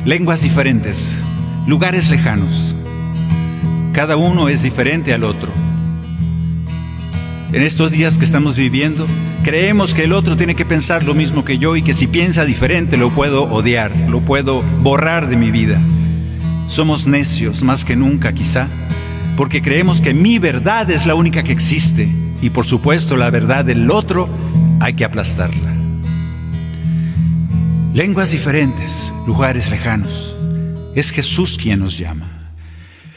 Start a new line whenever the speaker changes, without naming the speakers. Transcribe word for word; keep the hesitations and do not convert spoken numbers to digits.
Lenguas diferentes, lugares lejanos. Cada uno es diferente al otro. En estos días que estamos viviendo, creemos que el otro tiene que pensar lo mismo que yo y que si piensa diferente lo puedo odiar, lo puedo borrar de mi vida. Somos necios más que nunca, quizá, porque creemos que mi verdad es la única que existe y, por supuesto, la verdad del otro hay que aplastarla. Lenguas diferentes, lugares lejanos. Es Jesús quien nos llama.